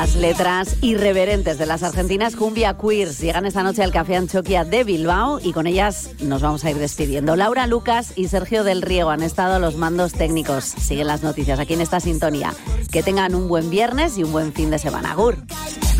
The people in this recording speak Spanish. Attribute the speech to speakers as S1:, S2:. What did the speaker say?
S1: Las letras irreverentes de las argentinas Cumbia Queers llegan esta noche al Café Anchoquia de Bilbao y con ellas nos vamos a ir despidiendo. Laura Lucas y Sergio del Riego han estado a los mandos técnicos. Siguen las noticias aquí en esta sintonía. Que tengan un buen viernes y un buen fin de semana. Agur.